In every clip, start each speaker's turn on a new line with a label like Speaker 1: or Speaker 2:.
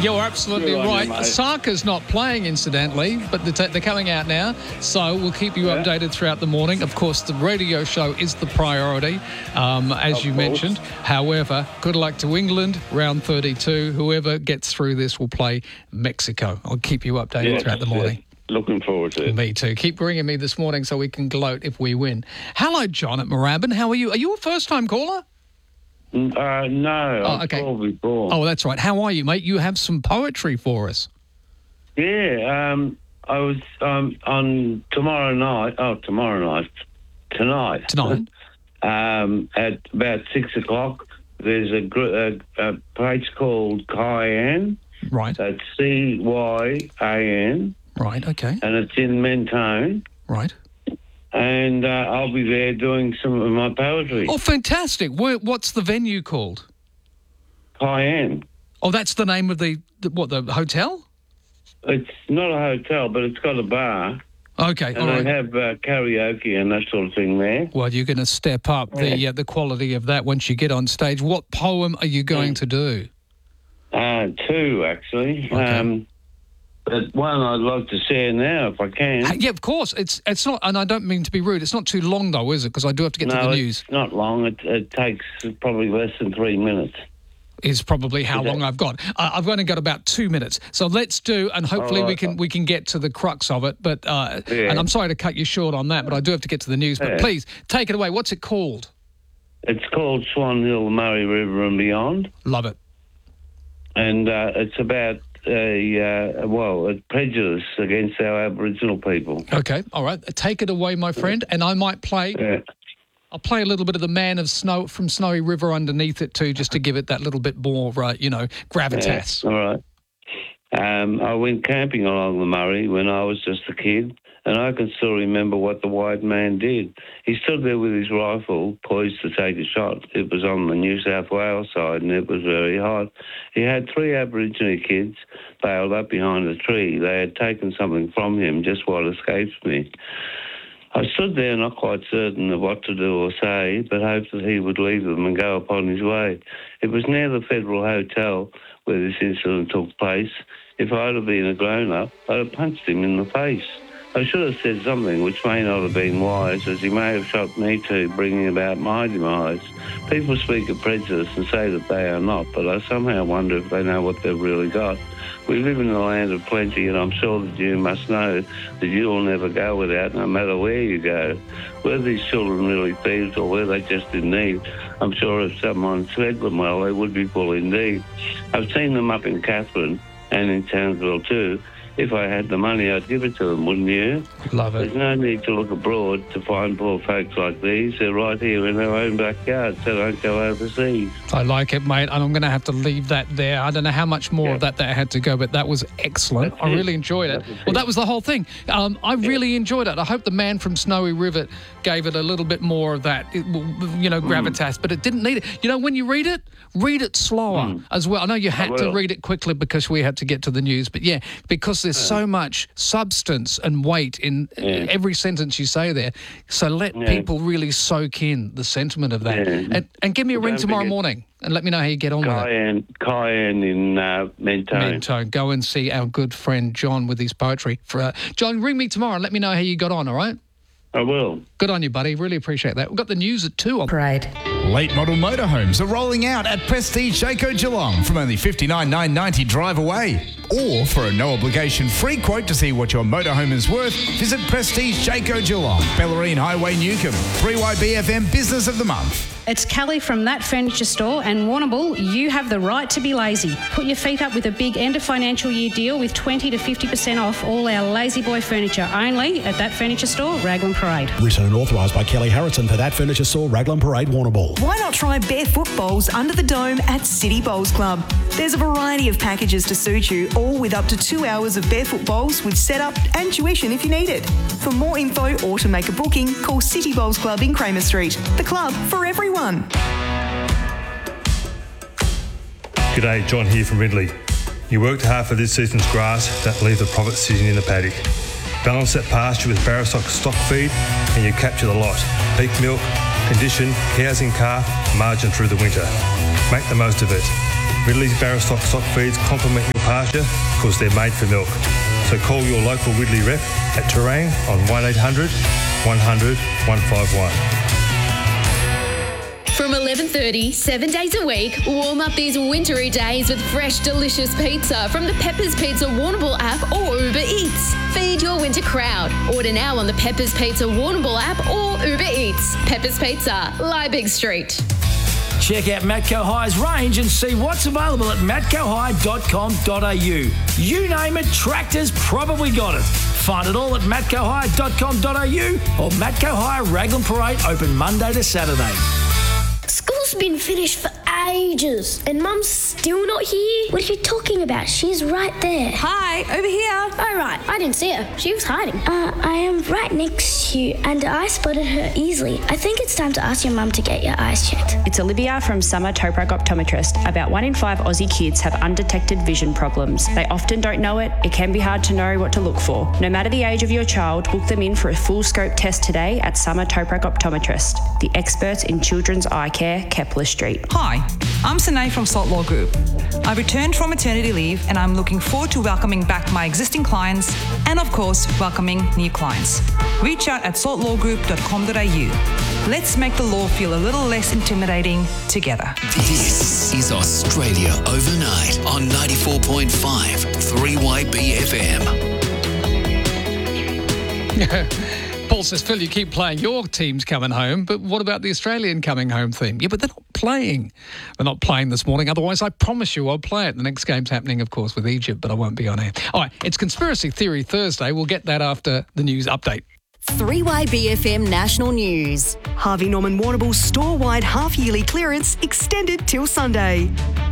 Speaker 1: You're absolutely right. Saka's not playing, incidentally, but they're coming out now, so we'll keep you updated throughout the morning. Of course, the radio show is the priority, as you mentioned. However, good luck to England, round 32. Whoever gets through this will play Mexico. I'll keep you updated throughout the morning.
Speaker 2: Looking forward to it.
Speaker 1: Me too. Keep ringing me this morning so we can gloat if we win. Hello, John at Moorabbin. How are you? Are you a first-time caller?
Speaker 2: No, I've called before.
Speaker 1: Oh, that's right. How are you, mate? You have some poetry for us.
Speaker 2: Yeah, I was on tonight, at about 6 o'clock, there's a place called Cayenne.
Speaker 1: Right.
Speaker 2: That's CYAN.
Speaker 1: Right, okay.
Speaker 2: And it's in Mentone.
Speaker 1: Right.
Speaker 2: And I'll be there doing some of my poetry.
Speaker 1: Oh, fantastic. What's the venue called?
Speaker 2: Cayenne.
Speaker 1: Oh, that's the name of the hotel?
Speaker 2: It's not a hotel, but it's got a bar.
Speaker 1: Okay,
Speaker 2: and they have karaoke and that sort of thing there.
Speaker 1: Well, you're going to step up the quality of that once you get on stage. What poem are you going to do?
Speaker 2: Two, actually.
Speaker 1: Okay.
Speaker 2: But one I'd like to share now, if I can.
Speaker 1: Yeah, of course. It's not, and I don't mean to be rude, it's not too long, though, is it? Because I do have to get to the news.
Speaker 2: It's not long. It takes probably less than 3 minutes.
Speaker 1: Is probably how long I've got. I've only got about 2 minutes. So let's do, and hopefully we can get to the crux of it. But and I'm sorry to cut you short on that, but I do have to get to the news. But please, take it away. What's it called? It's
Speaker 2: called Swan Hill, Murray River and Beyond.
Speaker 1: Love it.
Speaker 2: And it's about a prejudice against our Aboriginal people.
Speaker 1: Okay, all right. Take it away, my friend, and I might play... I'll play a little bit of the Man of Snow from Snowy River underneath it too, just to give it that little bit more, gravitas.
Speaker 2: Yeah, all right. I went camping along the Murray when I was just a kid, and I can still remember what the white man did. He stood there with his rifle, poised to take a shot. It was on the New South Wales side, and it was very hot. He had 3 Aboriginal kids bailed up behind a tree. They had taken something from him, just what escapes me. I stood there not quite certain of what to do or say, but hoped that he would leave them and go upon his way. It was near the Federal Hotel where this incident took place. If I'd have been a grown-up, I'd have punched him in the face. I should have said something which may not have been wise, as he may have shot me too, bringing about my demise. People speak of prejudice and say that they are not, but I somehow wonder if they know what they've really got. We live in a land of plenty, and I'm sure that you must know that you'll never go without, no matter where you go. Were these children really thieves, or were they just in need? I'm sure if someone fed them well, they would be full indeed. I've seen them up in Katherine and in Townsville too. If I had the money, I'd give it to them, wouldn't you?
Speaker 1: Love it.
Speaker 2: There's no need to look abroad to find poor folks like these. They're right here in our own backyard, so don't go overseas.
Speaker 1: I like it, mate, and I'm going to have to leave that there. I don't know how much more of that had to go, but that was excellent. I really enjoyed it. Well, that was the whole thing. I really enjoyed it. I hope the Man from Snowy River gave it a little bit more of that, gravitas, but it didn't need it. You know, when you read it slower as well. I know you had to read it quickly because we had to get to the news, but because there's so much substance and weight in every sentence you say there. So let people really soak in the sentiment of that. And give me a ring tomorrow morning and let me know how you get on with it.
Speaker 2: Cayenne in Mentone.
Speaker 1: Mentone. Go and see our good friend John with his poetry. John, ring me tomorrow and let me know how you got on, all right?
Speaker 2: I will.
Speaker 1: Good on you, buddy. Really appreciate that. We've got the news at 2 on
Speaker 3: Parade.
Speaker 4: Late model motorhomes are rolling out at Prestige Jayco Geelong from only $59,990 drive away. Or for a no-obligation free quote to see what your motorhome is worth, visit Prestige Jayco Geelong, Bellarine Highway, Newcomb. 3YBFM Business of the Month.
Speaker 5: It's Kelly from That Furniture Store, and Warrnambool, you have the right to be lazy. Put your feet up with a big end of financial year deal with 20 to 50% off all our Lazy Boy furniture only at That Furniture Store, Raglan Parade.
Speaker 6: Written and authorised by Kelly Harrison for That Furniture Store, Raglan Parade, Warrnambool.
Speaker 7: Why not try barefoot bowls under the dome at City Bowls Club? There's a variety of packages to suit you, all with up to 2 hours of barefoot bowls with setup and tuition if you need it. For more info or to make a booking, call City Bowls Club in Kramer Street. The club for everyone.
Speaker 8: G'day, John here from Ridley. You worked hard for this season's grass, don't leave the profit sitting in the paddock. Balance that pasture with Barrastock stock feed and you capture the lot. Peak milk, condition, cows in calf, margin through the winter. Make the most of it. Ridley's Barrostock stock feeds complement your pasture because they're made for milk. So call your local Ridley rep at Terrain on 1800 100 151.
Speaker 3: From 11:30, 7 days a week, warm up these wintry days with fresh, delicious pizza from the Peppers Pizza Warrnambool app or Uber Eats. Feed your winter crowd. Order now on the Peppers Pizza Warrnambool app or Uber Eats. Peppers Pizza, Liebig Street.
Speaker 9: Check out Matco High's range and see what's available at matcohigh.com.au. You name it, tractors probably got it. Find it all at matcohigh.com.au or Matco High Raglan Parade, open Monday to Saturday.
Speaker 10: School's been finished for ages and Mum's still not here. What are you talking about? She's right there.
Speaker 11: Hi, over here.
Speaker 10: Oh, right. I didn't see her. She was hiding. I am right next to you and I spotted her easily. I think it's time to ask your mum to get your eyes checked.
Speaker 12: It's Olivia from Summer Toprak Optometrist. About 1 in 5 Aussie kids have undetected vision problems. They often don't know it. It can be hard to know what to look for. No matter the age of your child, book them in for a full scope test today at Summer Toprak Optometrist, the experts in children's eye care, Kepler Street.
Speaker 11: Hi, I'm Sinay from Salt Law Group. I returned from maternity leave and I'm looking forward to welcoming back my existing clients and, of course, welcoming new clients. Reach out at saltlawgroup.com.au. Let's make the law feel a little less intimidating together.
Speaker 13: This is Australia Overnight on 94.5 3YB FM.
Speaker 1: Paul says, Phil, you keep playing your team's coming home, but what about the Australian coming home theme? Yeah, but they're not playing. They're not playing this morning. Otherwise, I promise you I'll play it. The next game's happening, of course, with Egypt, but I won't be on air. All right, it's Conspiracy Theory Thursday. We'll get that after the news update.
Speaker 14: 3YBFM National News.
Speaker 7: Harvey Norman Warrnambool's store-wide half-yearly clearance extended till Sunday.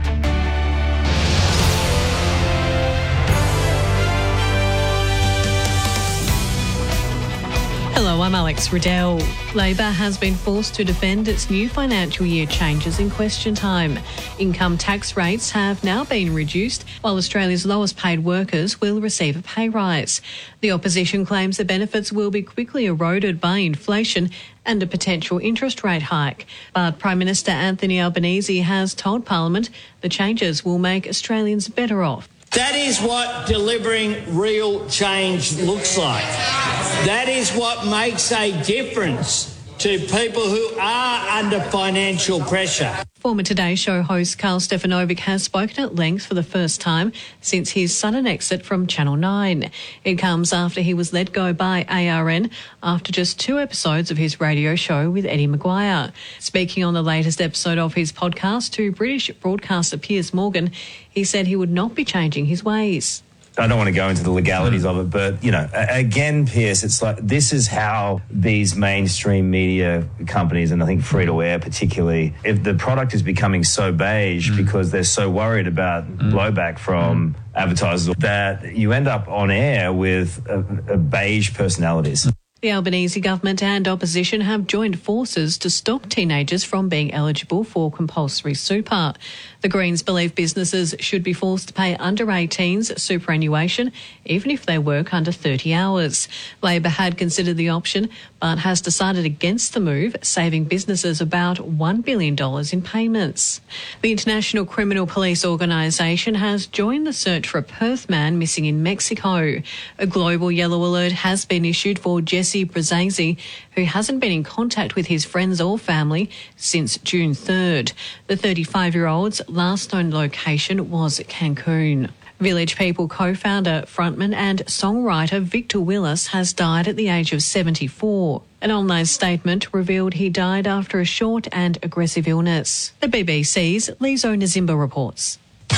Speaker 15: Hello, I'm Alex Riddell. Labor has been forced to defend its new financial year changes in question time. Income tax rates have now been reduced, while Australia's lowest paid workers will receive a pay rise. The opposition claims the benefits will be quickly eroded by inflation and a potential interest rate hike. But Prime Minister Anthony Albanese has told Parliament the changes will make Australians better off.
Speaker 16: That is what delivering real change looks like. That is what makes a difference to people who are under financial pressure.
Speaker 15: Former Today Show host Carl Stefanovic has spoken at length for the first time since his sudden exit from Channel 9. It comes after he was let go by ARN after just 2 episodes of his radio show with Eddie Maguire. Speaking on the latest episode of his podcast to British broadcaster Piers Morgan, he said he would not be changing his ways.
Speaker 17: I don't want to go into the legalities of it, but, you know, again, Piers, it's like this is how these mainstream media companies, and I think free-to-air particularly, if the product is becoming so beige because they're so worried about blowback from advertisers that you end up on air with beige personalities.
Speaker 15: The Albanese government and opposition have joined forces to stop teenagers from being eligible for compulsory super. The Greens believe businesses should be forced to pay under 18s superannuation, even if they work under 30 hours. Labor had considered the option, but has decided against the move, saving businesses about $1 billion in payments. The International Criminal Police Organisation has joined the search for a Perth man missing in Mexico. A global yellow alert has been issued for Jesse Brazazi, who hasn't been in contact with his friends or family since June 3rd. The 35-year-old's last known location was Cancun. Village People co-founder, frontman and songwriter Victor Willis has died at the age of 74. An online statement revealed he died after a short and aggressive illness. The BBC's Lizo Nazimba reports.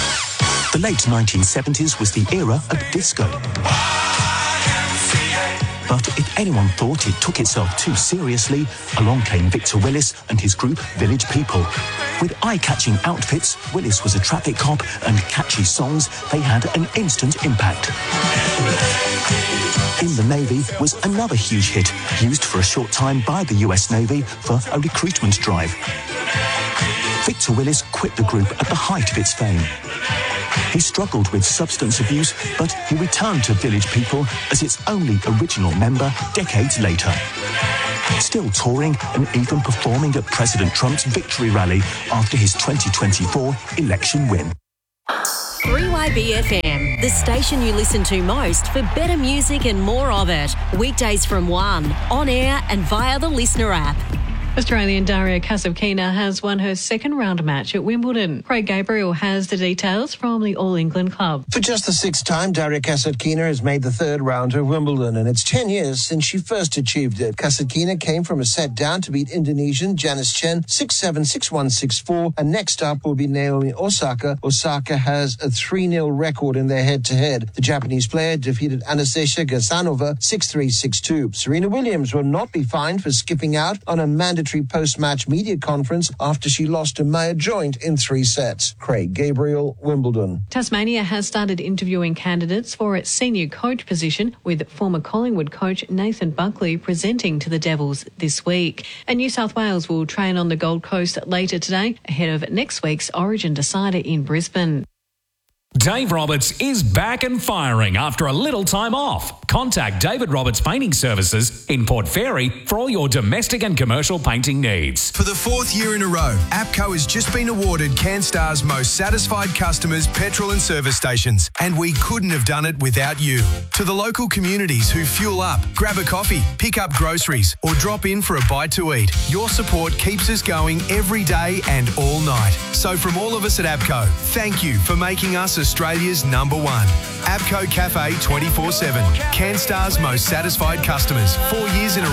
Speaker 18: The late 1970s was the era of disco. But if anyone thought it took itself too seriously, along came Victor Willis and his group Village People. With eye-catching outfits, Willis was a traffic cop, and catchy songs, they had an instant impact. In the Navy was another huge hit, used for a short time by the US Navy for a recruitment drive. Victor Willis quit the group at the height of its fame. He struggled with substance abuse, but he returned to Village People as its only original member decades later. Still touring and even performing at President Trump's victory rally after his 2024 election win.
Speaker 14: 3YBFM, the station you listen to most for better music and more of it. Weekdays from 1, on air and via the Listener app.
Speaker 15: Australian Daria Kasatkina has won her second round match at Wimbledon. Craig Gabriel has the details from the All England Club.
Speaker 19: For just the sixth time, Daria Kasatkina has made the third round of Wimbledon, and it's 10 years since she first achieved it. Kasatkina came from a set down to beat Indonesian Janice Chen 6-7, 6-1, 6-4, and next up will be Naomi Osaka. Osaka has a 3-0 record in their head-to-head. The Japanese player defeated Anastasia Gasanova 6-3, 6-2. Serena Williams will not be fined for skipping out on a mandatory post-match media conference after she lost to Maya Joint in 3 sets. Craig Gabriel, Wimbledon.
Speaker 15: Tasmania has started interviewing candidates for its senior coach position, with former Collingwood coach Nathan Buckley presenting to the Devils this week. And New South Wales will train on the Gold Coast later today ahead of next week's Origin decider in Brisbane.
Speaker 20: Dave Roberts is back and firing after a little time off. Contact David Roberts Painting Services in Port Fairy for all your domestic and commercial painting needs.
Speaker 21: For the 4th year in a row, APCO has just been awarded CanStar's most satisfied customers petrol and service stations, and we couldn't have done it without you. To the local communities who fuel up, grab a coffee, pick up groceries, or drop in for a bite to eat, your support keeps us going every day and all night. So from all of us at APCO, thank you for making us Australia's number one. APCO Cafe 24/7. CanStar's most satisfied customers. 4 years in a